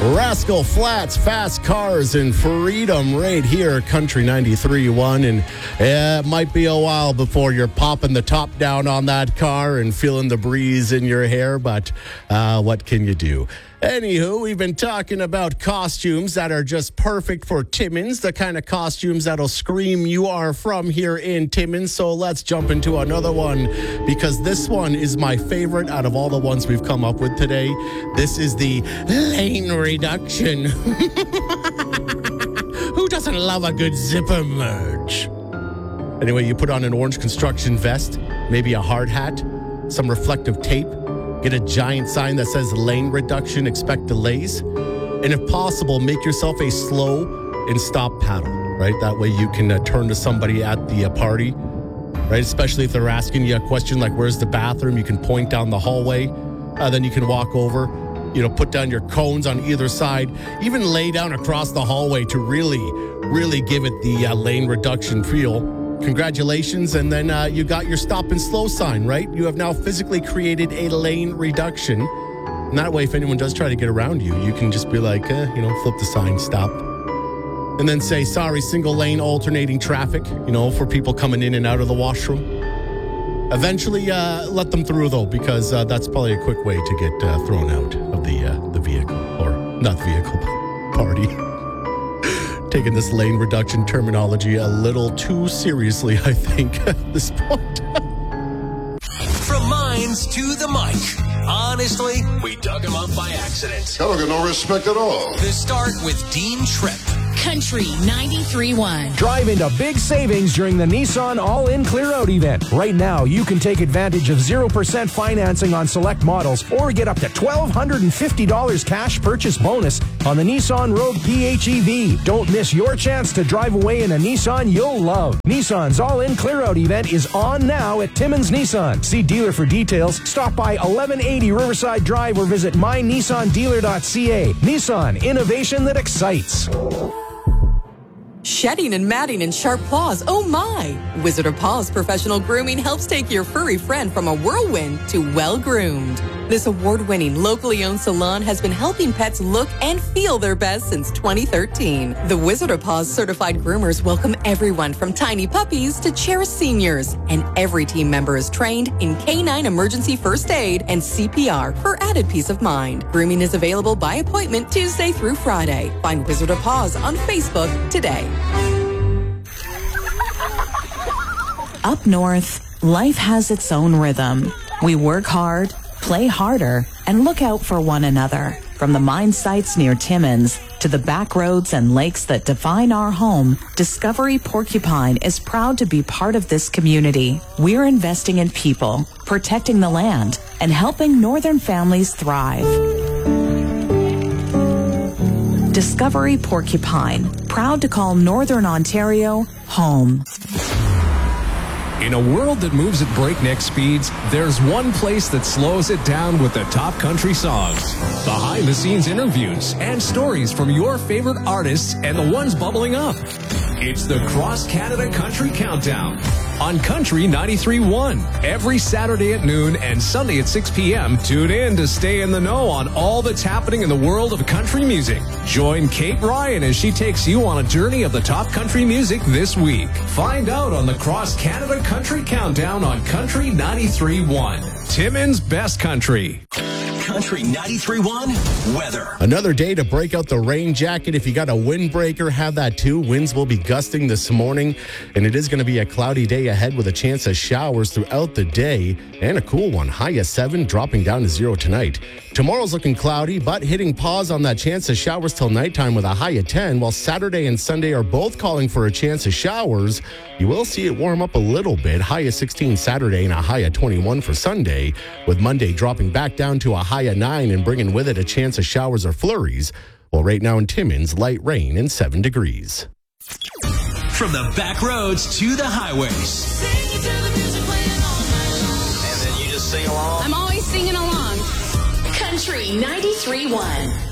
Rascal Flatts, Fast Cars, and Freedom right here, Country 93.1. And it might be a while before you're popping the top down on that car and feeling the breeze in your hair, but what can you do? Anywho, we've been talking about costumes that are just perfect for Timmins, the kind of costumes that'll scream you are from here in Timmins. So let's jump into another one, because this one is my favorite out of all the ones we've come up with today. This is the lane reduction. Who doesn't love a good zipper merge? Anyway, you put on an orange construction vest, maybe a hard hat, some reflective tape, get a giant sign that says lane reduction, expect delays. And if possible, make yourself a slow and stop paddle, right? That way you can turn to somebody at the party, right? Especially if they're asking you a question like, where's the bathroom? You can point down the hallway. Then you can walk over, put down your cones on either side, even lay down across the hallway to really give it the lane reduction feel. Congratulations, and then you got your stop and slow sign, right? You have now physically created a lane reduction. And that way, if anyone does try to get around you, you can just be like, flip the sign, stop. And then say, sorry, single lane alternating traffic, for people coming in and out of the washroom. Eventually, let them through, though, because that's probably a quick way to get thrown out of the vehicle, or not vehicle, but party. Taking this lane reduction terminology a little too seriously, I think, at this point. From mines to the mic. Honestly, we dug him up by accident. I don't get no respect at all. The start with Dean Tripp. Country 93.1. Drive into big savings during the Nissan All-In Clear Out event. Right now, you can take advantage of 0% financing on select models or get up to $1,250 cash purchase bonus on the Nissan Rogue PHEV. Don't miss your chance to drive away in a Nissan you'll love. Nissan's All-In Clear Out event is on now at Timmins Nissan. See dealer for details. Stop by 1180 Riverside Drive or visit mynissandealer.ca. Nissan, innovation that excites. Shedding and matting and sharp claws, oh my! Wizard of Paws Professional Grooming helps take your furry friend from a whirlwind to well-groomed. This award-winning, locally owned salon has been helping pets look and feel their best since 2013. The Wizard of Paws certified groomers welcome everyone from tiny puppies to cherished seniors, and every team member is trained in canine emergency first aid and CPR for added peace of mind. Grooming is available by appointment Tuesday through Friday. Find Wizard of Paws on Facebook today. Up north, life has its own rhythm. We work hard, play harder, and look out for one another. From the mine sites near Timmins to the back roads and lakes that define our home, Discovery Porcupine is proud to be part of this community. We're investing in people, protecting the land, and helping northern families thrive. Discovery Porcupine, proud to call Northern Ontario home. In a world that moves at breakneck speeds, there's one place that slows it down with the top country songs, behind-the-scenes interviews, and stories from your favorite artists and the ones bubbling up. It's the Cross Canada Country Countdown on Country 93.1. Every Saturday at noon and Sunday at 6 p.m. Tune in to stay in the know on all that's happening in the world of country music. Join Kate Ryan as she takes you on a journey of the top country music this week. Find out on the Cross Canada Country Countdown on Country 93.1. Timmins' best country. Country 93.1 weather. Another day to break out the rain jacket. If you got a windbreaker, have that too. Winds will be gusting this morning, and it is going to be a cloudy day ahead with a chance of showers throughout the day and a cool one. High of 7, dropping down to 0 tonight. Tomorrow's looking cloudy, but hitting pause on that chance of showers till nighttime with a high of 10, while Saturday and Sunday are both calling for a chance of showers. You will see it warm up a little bit. High of 16 Saturday and a high of 21 for Sunday, with Monday dropping back down to a high of 9 and bringing with it a chance of showers or flurries. Well, right now in Timmins, light rain and 7 degrees. From the back roads to the highways. And then you just sing along. I'm always singing along. Country 93.1.